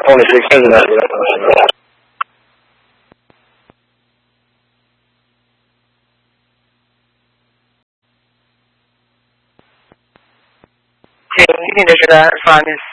only 6 minutes. 请听你的是的，是吧？